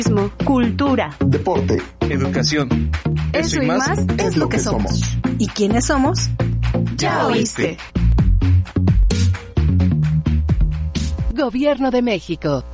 Cultura, deporte, educación. Eso y más es lo que somos. ¿Y quiénes somos? Ya oíste. Gobierno de México.